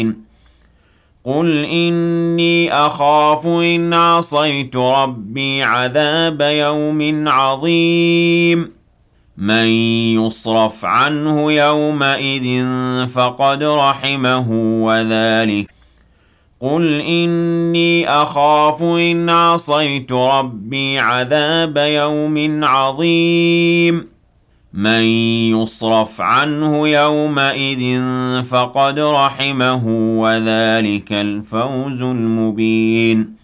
قُلْ إِنِّي أَخَافُ إِنْ عَصَيْتُ رَبِّي عَذَابَ يَوْمٍ عَظِيمٍ مَنْ يُصْرَفْ عَنْهُ يَوْمَئِذٍ فَقَدْ رَحِمَهُ وَذَلِكَ قُلْ إِنِّي أَخَافُ إِنْ عَصَيْتُ رَبِّي عَذَابَ يَوْمٍ عَظِيمٍ مَنْ يُصْرَفْ عَنْهُ يَوْمَئِذٍ فَقَدْ رَحِمَهُ وَذَلِكَ الْفَوْزُ الْمُبِينُ